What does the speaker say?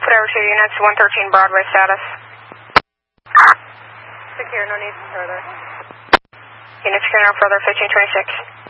Whatever 2 units, 113 Broadway status. Secure, no need further. Unit secure, no further, 1526.